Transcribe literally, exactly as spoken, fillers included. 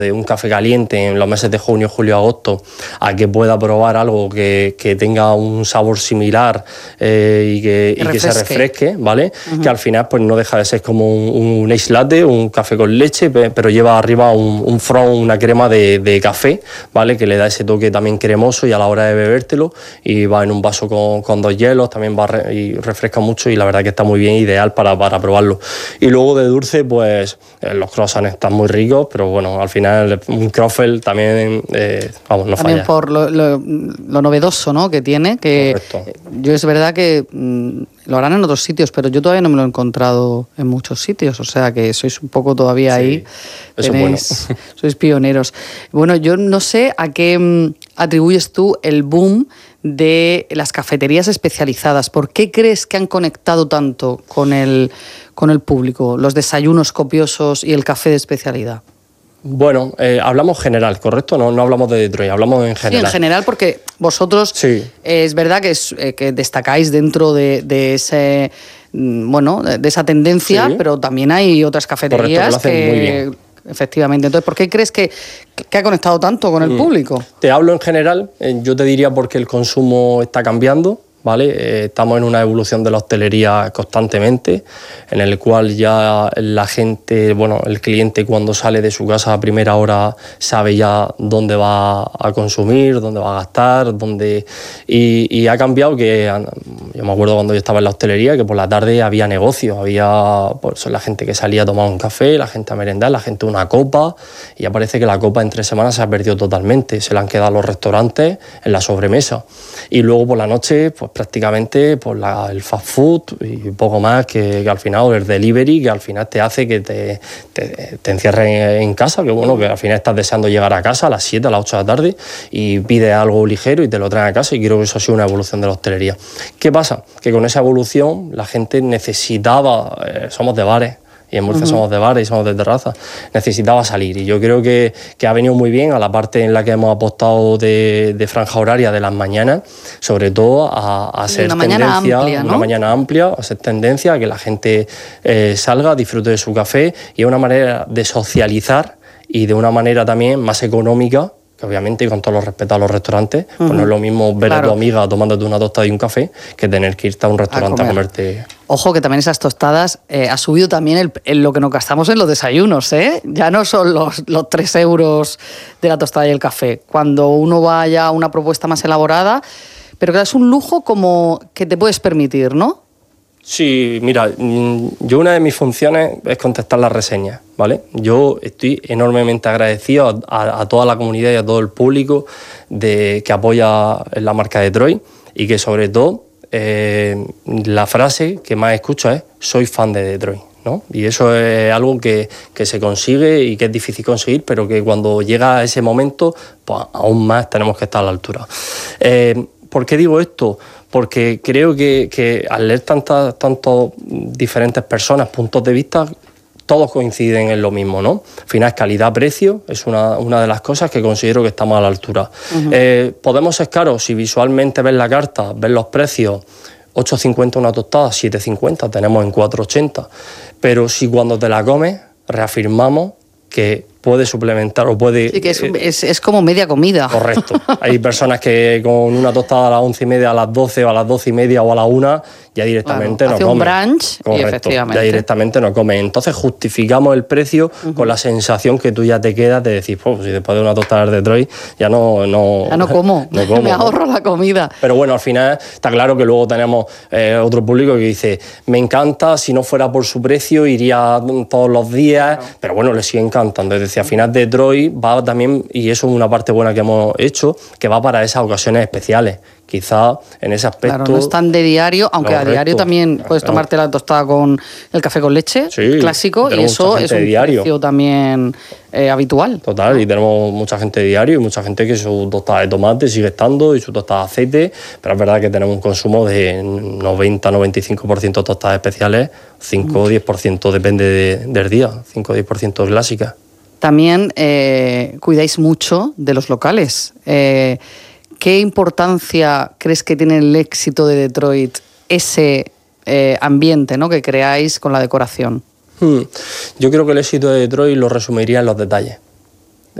de un café caliente en los meses de junio, julio, agosto, a que pueda probar algo que, que tenga un sabor similar eh, y, que, y que se refresque, ¿vale? Uh-huh. Que al final pues no deja de ser como un, un ice latte, un café con leche, pero lleva arriba un, un front, una crema de, de café, ¿vale? Que le da ese toque también cremoso y a la hora de bebértelo, y va en un vaso con, con dos hielos, también va re, y refresca mucho, y la verdad que está muy bien, ideal para, para probarlo. Y luego de dulce, pues eh, los croissants están muy ricos, pero bueno, al final un croffle también, eh, vamos, no también falla. por lo, lo, lo novedoso, ¿no?, que tiene, que Correcto. Yo es verdad que mmm, lo harán en otros sitios, pero yo todavía no me lo he encontrado en muchos sitios, o sea que sois un poco todavía sí, ahí, eso tenéis, es bueno. Sois pioneros. Bueno, yo no sé a qué mmm, atribuyes tú el boom de las cafeterías especializadas. ¿Por qué crees que han conectado tanto con el, con el público, los desayunos copiosos y el café de especialidad? Bueno, eh, hablamos general, ¿correcto? No, no hablamos de Detroit, hablamos en general. Sí, en general, porque vosotros sí. eh, es verdad que, es, eh, que destacáis dentro de, de ese bueno, de esa tendencia, sí. Pero también hay otras cafeterías Correcto, que lo hacen que... muy bien. Efectivamente. Entonces, ¿por qué crees que, que ha conectado tanto con el mm. público? Te hablo en general, eh, yo te diría porque el consumo está cambiando, ¿vale? Eh, estamos en una evolución de la hostelería constantemente, en el cual ya la gente, bueno, el cliente cuando sale de su casa a primera hora sabe ya dónde va a consumir, dónde va a gastar, dónde... Y, y ha cambiado que, yo me acuerdo cuando yo estaba en la hostelería, que por la tarde había negocios, había pues, la gente que salía a tomar un café, la gente a merendar, la gente una copa, y ya parece que la copa en tres semanas se ha perdido totalmente, se le han quedado los restaurantes en la sobremesa. Y luego por la noche, pues prácticamente pues la, el fast food y poco más que, que al final el delivery, que al final te hace que te, te, te encierres en, en casa, que bueno, que al final estás deseando llegar a casa a las siete, a las ocho de la tarde y pides algo ligero y te lo traen a casa, y creo que eso ha sido una evolución de la hostelería. ¿Qué pasa? Que con esa evolución la gente necesitaba, eh, somos de bares, y en Murcia uh-huh. somos de bares y somos de terrazas, necesitaba salir, y yo creo que, que ha venido muy bien a la parte en la que hemos apostado de, de franja horaria de las mañanas, sobre todo a, a ser una tendencia, mañana amplia, ¿no? una mañana amplia, a ser tendencia, a que la gente eh, salga, disfrute de su café, y es una manera de socializar y de una manera también más económica, que obviamente, con todos los respetos a los restaurantes, uh-huh. pues no es lo mismo ver claro. a tu amiga tomándote una tostada y un café que tener que irte a un restaurante a, a comerte. Ojo, que también esas tostadas eh, ha subido también el, el, lo que nos gastamos en los desayunos, ¿eh? Ya no son los, los tres euros de la tostada y el café. Cuando uno va ya a una propuesta más elaborada, pero que es un lujo como que te puedes permitir, ¿no? Sí, mira, yo una de mis funciones es contestar las reseñas, ¿vale? Yo estoy enormemente agradecido a, a toda la comunidad y a todo el público de, que apoya la marca Detroit, y que sobre todo eh, la frase que más escucho es «soy fan de Detroit», ¿no? Y eso es algo que, que se consigue y que es difícil conseguir, pero que cuando llega ese momento, pues aún más tenemos que estar a la altura. Eh, ¿Por qué digo esto? Porque creo que, que al leer tantas tantos diferentes personas, puntos de vista, todos coinciden en lo mismo, ¿no? Al final, calidad-precio es una, una de las cosas que considero que estamos a la altura. Uh-huh. Eh, podemos ser caros si visualmente ves la carta, ves los precios, ocho cincuenta una tostada, siete cincuenta tenemos en cuatro ochenta, pero si cuando te la comes reafirmamos que puede suplementar o puede... Sí, que es, eh, es, es como media comida. Correcto. Hay personas que con una tostada a las once y media, a las doce o a las doce y media o a la una ya directamente claro, no comen. Hace un brunch. Correcto, y efectivamente. Ya directamente no comen. Entonces justificamos el precio uh-huh. con la sensación que tú ya te quedas de decir, pues si después de una tostada de Detroit ya no... no ya no como, no como me ahorro ¿no? la comida. Pero bueno, al final está claro que luego tenemos eh, otro público que dice, me encanta, si no fuera por su precio iría todos los días, claro. pero bueno, le sigue encantando. Es decir, al final Detroit va también, y eso es una parte buena que hemos hecho, que va para esas ocasiones especiales. Quizá en ese aspecto... Claro, no es tan de diario, aunque correcto. A diario también puedes claro. tomarte la tostada con el café con leche, sí, clásico, y eso es un diario. Precio también eh, habitual. Total, ¿no? Y tenemos mucha gente de diario y mucha gente que su tostada de tomate sigue estando y su tostada de aceite, pero es verdad que tenemos un consumo de noventa a noventa y cinco por ciento de tostadas especiales, cinco o diez por ciento depende de, del día, cinco o diez por ciento clásicas. También eh, cuidáis mucho de los locales. Eh, ¿Qué importancia crees que tiene el éxito de Detroit ese eh, ambiente, ¿no?, que creáis con la decoración? Hmm. Yo creo que el éxito de Detroit lo resumiría en los detalles.